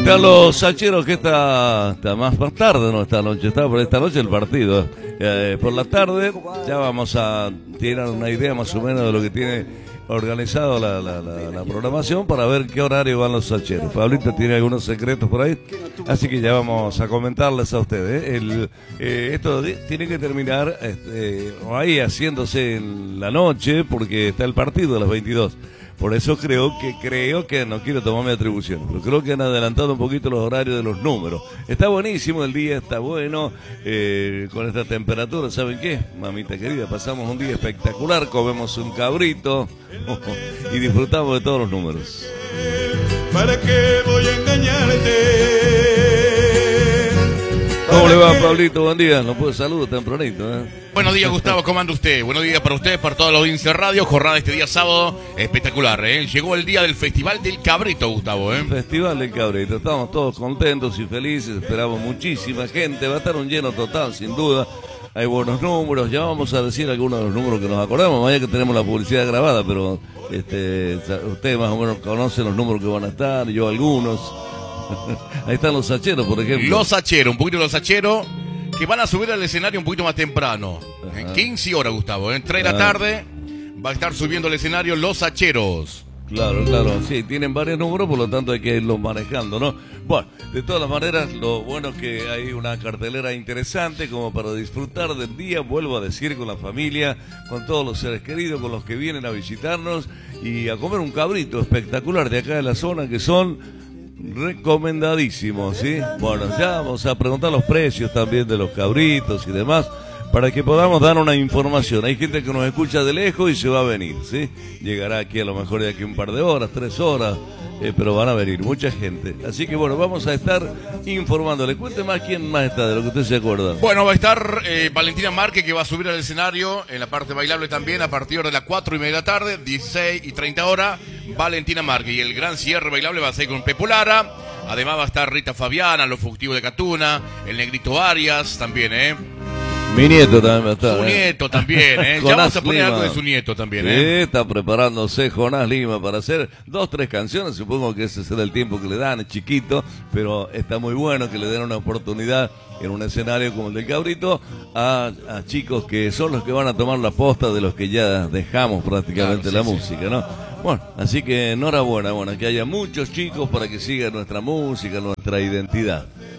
están los sacheros que está más tarde, no esta noche, está por esta noche el partido. Por la tarde ya vamos a tirar una idea más o menos de lo que tiene organizado la programación para ver qué horario van los sacheros. Pablito tiene algunos secretos por ahí, así que ya vamos a comentarles a ustedes. Esto tiene que terminar ahí haciéndose en la noche porque está el partido a las 22. Por eso creo que no quiero tomarme atribución, pero creo que han adelantado un poquito los horarios de los números. Está buenísimo el día, está bueno, con esta temperatura, ¿saben qué? Mamita querida, pasamos un día espectacular, comemos un cabrito y disfrutamos de todos los números. ¿Para qué voy a engañarte? ¿Cómo le va, Pablito? Buen día, no puedo saludar tempranito, Buenos días, Gustavo, ¿cómo anda usted? Buenos días para usted, para toda la audiencia de radio. Jornada este día sábado, espectacular, ¿eh? Llegó el día del Festival del Cabrito, Gustavo, ¿eh? Festival del Cabrito, estamos todos contentos y felices, esperamos muchísima gente, va a estar un lleno total, sin duda. Hay buenos números, ya vamos a decir algunos de los números que nos acordamos, mañana que tenemos la publicidad grabada, pero usted más o menos conoce los números que van a estar, yo algunos. Ahí están los sacheros, por ejemplo. Los sacheros, un poquito los sacheros, que van a subir al escenario un poquito más temprano. Ajá. En 15 horas, Gustavo, en 3 de la tarde va a estar subiendo al escenario los sacheros. Claro, sí, tienen varios números, por lo tanto hay que irlos manejando, ¿no? Bueno, de todas maneras, lo bueno es que hay una cartelera interesante como para disfrutar del día, vuelvo a decir, con la familia, con todos los seres queridos, con los que vienen a visitarnos y a comer un cabrito espectacular de acá de la zona, que son recomendadísimos, ¿sí? Bueno, ya vamos a preguntar los precios también de los cabritos y demás, para que podamos dar una información. Hay gente que nos escucha de lejos y se va a venir, ¿sí? Llegará aquí a lo mejor de aquí un par de horas, 3 horas, pero van a venir mucha gente. Así que bueno, vamos a estar informándole. Cuente más quién más está, de lo que usted se acuerda. Bueno, va a estar Valentina Márquez, que va a subir al escenario en la parte bailable también a partir de las 4:30 de la tarde, 16:30 horas. Valentina Márquez, y el gran cierre bailable va a ser con Pepo Lara. Además va a estar Rita Fabiana, Los Fugitivos de Catuna, el Negrito Arias también, Mi nieto también va a estar. Su nieto también, ya vamos a poner algo de su nieto también, Sí, está preparándose Jonás Lima para hacer 2, 3 canciones. Supongo que ese será el tiempo que le dan, es chiquito, pero está muy bueno que le den una oportunidad en un escenario como el del Cabrito a chicos que son los que van a tomar la posta de los que ya dejamos prácticamente la música, ¿no? Bueno, así que enhorabuena, que haya muchos chicos para que sigan nuestra música, nuestra identidad.